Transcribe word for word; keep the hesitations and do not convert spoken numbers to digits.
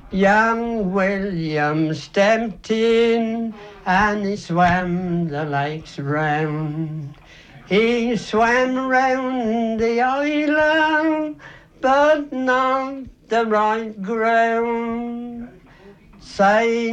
Young William stepped in and he swam the lakes round. He swam round the island, but not the right ground. Say